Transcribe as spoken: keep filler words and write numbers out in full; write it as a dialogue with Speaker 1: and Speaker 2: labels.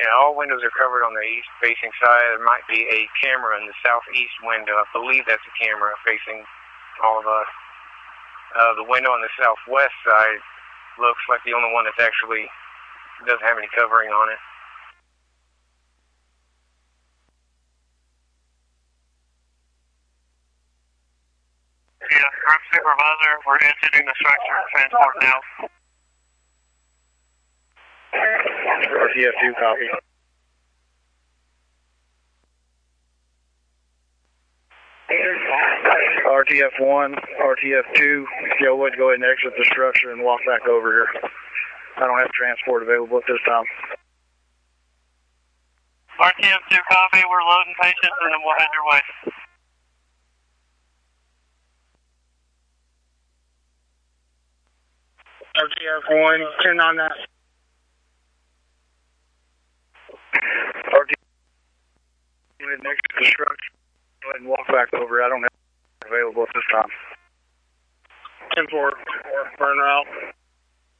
Speaker 1: Yeah, all windows are covered on the east-facing side. There might be a camera in the southeast window. I believe that's a camera facing all of us. Uh, the window on the southwest side looks like the only one that's actually doesn't have any covering on it.
Speaker 2: Yeah, group supervisor, we're exiting the structure. Transport now.
Speaker 3: R T F two, copy. R T F one, R T F two, Joe Wood, go ahead and exit the structure and walk back over here. I don't have transport available at this time.
Speaker 2: R T F two, copy. We're loading patients and then we'll head your way.
Speaker 3: R T F one, ten on that. R T F two, next to the structure. Go ahead and walk back over. I don't have available at this time. ten four, burner out.